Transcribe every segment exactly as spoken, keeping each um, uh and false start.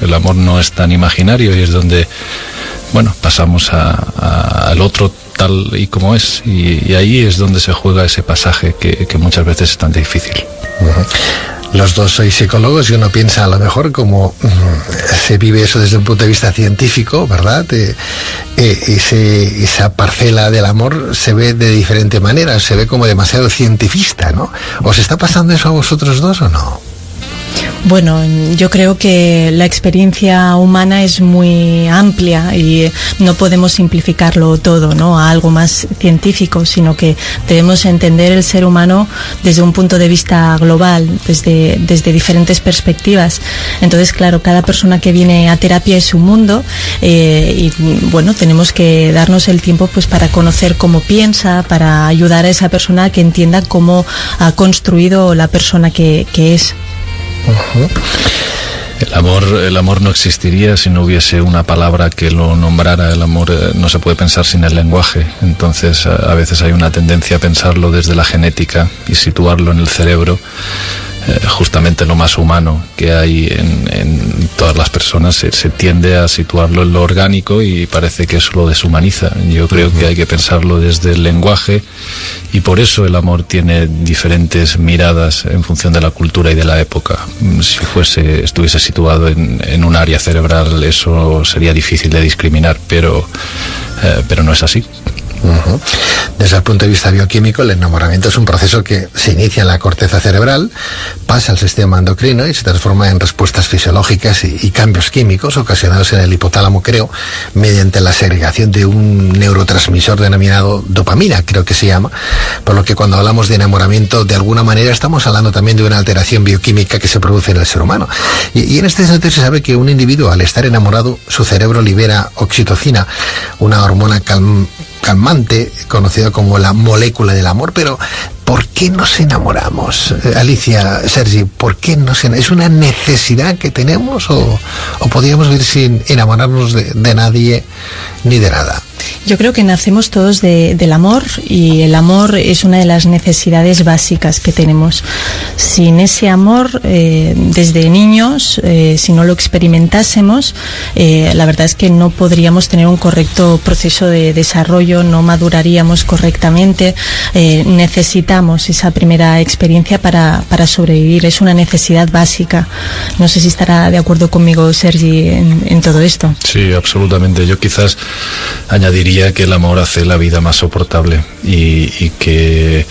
El amor no es tan imaginario y es donde, bueno, pasamos a, a, al otro tal y como es, y, y ahí es donde se juega ese pasaje que, que muchas veces es tan difícil. Uh-huh. Los dos sois psicólogos y uno piensa a lo mejor como mm, se vive eso desde un punto de vista científico, ¿verdad? Eh, eh, ese, esa parcela del amor se ve de diferente manera, se ve como demasiado cientifista, ¿no? ¿Os está pasando eso a vosotros dos o no? Bueno, yo creo que la experiencia humana es muy amplia y no podemos simplificarlo todo, ¿no?, a algo más científico, sino que debemos entender el ser humano desde un punto de vista global, desde, desde diferentes perspectivas. Entonces, claro, cada persona que viene a terapia es un mundo eh, y, bueno, tenemos que darnos el tiempo pues para conocer cómo piensa, para ayudar a esa persona a que entienda cómo ha construido la persona que, que es. Uh-huh. El amor, el amor no existiría si no hubiese una palabra que lo nombrara. El amor eh, no se puede pensar sin el lenguaje. Entonces a, a veces hay una tendencia a pensarlo desde la genética y situarlo en el cerebro. Eh, justamente lo más humano que hay en, en todas las personas se, se tiende a situarlo en lo orgánico y parece que eso lo deshumaniza. Yo creo que hay que pensarlo desde el lenguaje y por eso el amor tiene diferentes miradas en función de la cultura y de la época. Si fuese, estuviese situado en, en un área cerebral, eso sería difícil de discriminar, pero, eh, pero no es así. Uh-huh. Desde el punto de vista bioquímico, el enamoramiento es un proceso que se inicia en la corteza cerebral, pasa al sistema endocrino y se transforma en respuestas fisiológicas y, y cambios químicos ocasionados en el hipotálamo, creo, mediante la segregación de un neurotransmisor denominado dopamina, creo que se llama, por lo que cuando hablamos de enamoramiento, de alguna manera estamos hablando también de una alteración bioquímica que se produce en el ser humano. Y, y en este sentido se sabe que un individuo, al estar enamorado, su cerebro libera oxitocina, una hormona calm calmante, conocida como la molécula del amor. Pero ¿por qué nos enamoramos? Eh, Alicia, Sergi, ¿por qué nos enamoramos? ¿Es una necesidad que tenemos o, o podríamos vivir sin enamorarnos de, de nadie ni de nada? Yo creo que nacemos todos de, del amor y el amor es una de las necesidades básicas que tenemos. Sin ese amor, eh, desde niños, eh, si no lo experimentásemos, eh, la verdad es que no podríamos tener un correcto proceso de desarrollo, no maduraríamos correctamente. Eh, necesitamos esa primera experiencia para, para sobrevivir. Es una necesidad básica. No sé si estará de acuerdo conmigo Sergi en, en todo esto. Sí, absolutamente. Yo quizás añadiría que el amor hace la vida más soportable y, y que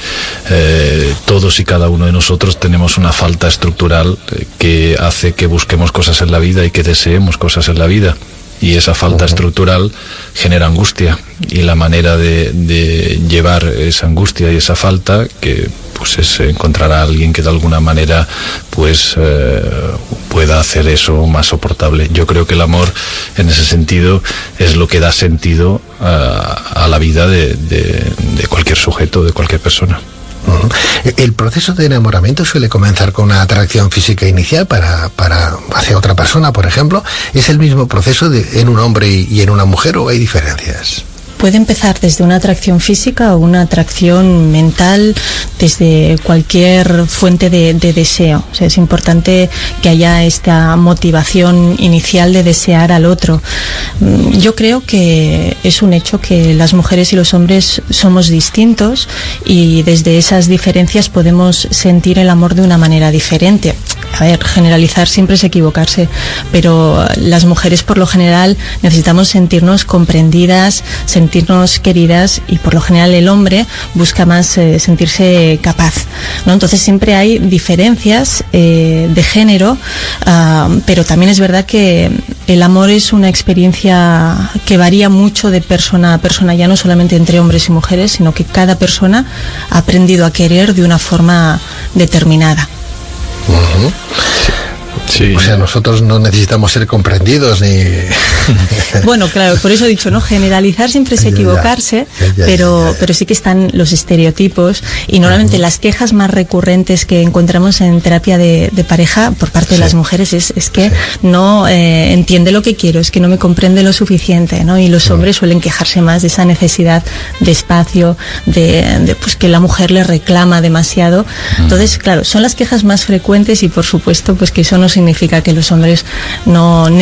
eh, todos y cada uno de nosotros tenemos una falta estructural eh, que hace que busquemos cosas en la vida y que deseemos cosas en la vida. Y esa falta estructural genera angustia y la manera de, de llevar esa angustia y esa falta que pues es encontrar a alguien que de alguna manera pues eh, pueda hacer eso más soportable. Yo creo que el amor en ese sentido es lo que da sentido a, a la vida de, de, de cualquier sujeto, de cualquier persona. Uh-huh. El proceso de enamoramiento suele comenzar con una atracción física inicial para, para hacia otra persona, por ejemplo. ¿Es el mismo proceso de, en un hombre y, y en una mujer o hay diferencias? Puede empezar desde una atracción física o una atracción mental, desde cualquier fuente de, de deseo. O sea, es importante que haya esta motivación inicial de desear al otro. Yo creo que es un hecho que las mujeres y los hombres somos distintos y desde esas diferencias podemos sentir el amor de una manera diferente. A ver, generalizar siempre es equivocarse, pero las mujeres por lo general necesitamos sentirnos comprendidas, sentirnos queridas y por lo general el hombre busca más eh, sentirse capaz, ¿no? Entonces siempre hay diferencias eh, de género, uh, pero también es verdad que el amor es una experiencia que varía mucho de persona a persona, ya no solamente entre hombres y mujeres, sino que cada persona ha aprendido a querer de una forma determinada. Uh-huh. Sí. O sea, nosotros no necesitamos ser comprendidos ni... Bueno, claro, por eso he dicho, ¿no? Generalizar siempre es equivocarse, ya, ya, ya, pero, ya, ya, ya. pero sí que están los estereotipos y normalmente uh-huh. las quejas más recurrentes que encontramos en terapia de, de pareja por parte sí. de las mujeres es, es que sí. no eh, entiende lo que quiero, es que no me comprende lo suficiente, ¿no? Y los uh-huh. hombres suelen quejarse más de esa necesidad de espacio, de, de pues que la mujer le reclama demasiado. Uh-huh. Entonces, claro, son las quejas más frecuentes y por supuesto pues que eso no significa que los hombres no